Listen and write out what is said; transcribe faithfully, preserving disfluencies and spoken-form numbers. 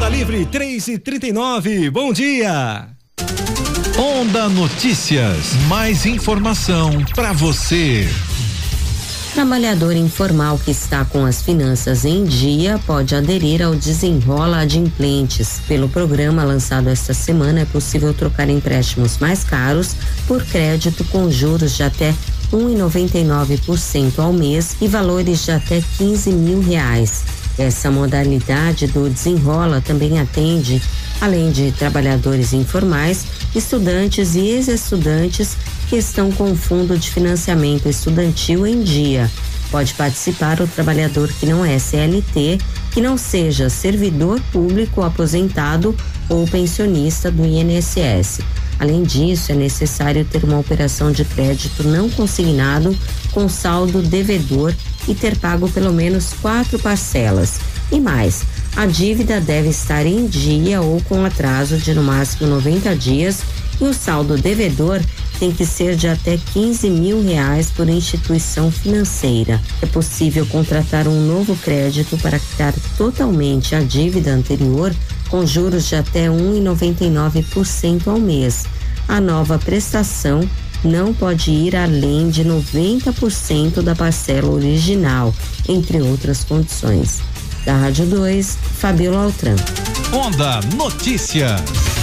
Livre três e trinta e nove, bom dia. Onda Notícias, mais informação para você. Trabalhador informal que está com as finanças em dia pode aderir ao Desenrola Adimplentes. Pelo programa lançado esta semana, é possível trocar empréstimos mais caros por crédito com juros de até um vírgula noventa e nove por cento ao mês e valores de até quinze mil reais. Essa modalidade do Desenrola também atende, além de trabalhadores informais, estudantes e ex-estudantes que estão com o Fundo de Financiamento Estudantil em dia. Pode participar o trabalhador que não é C L T, que não seja servidor público aposentado ou pensionista do I N S S. Além disso, é necessário ter uma operação de crédito não consignado com saldo devedor e ter pago pelo menos quatro parcelas. E mais, a dívida deve estar em dia ou com atraso de no máximo noventa dias e o saldo devedor tem que ser de até quinze mil reais por instituição financeira. É possível contratar um novo crédito para quitar totalmente a dívida anterior com juros de até um vírgula noventa e nove por cento ao mês. A nova prestação não pode ir além de noventa por cento da parcela original, entre outras condições. Da Rádio dois, Fabiola Altran. Onda Notícias.